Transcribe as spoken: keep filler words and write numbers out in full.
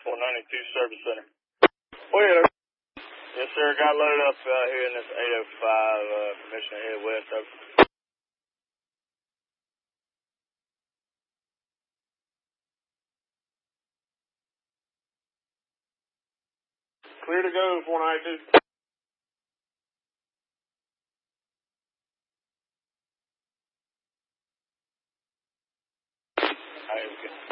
four ninety-two Service Center. Well, yes, sir. Got loaded up uh, here in this eight oh five. Uh, permission to head west. Over. Clear to go, four ninety-two. All right, okay.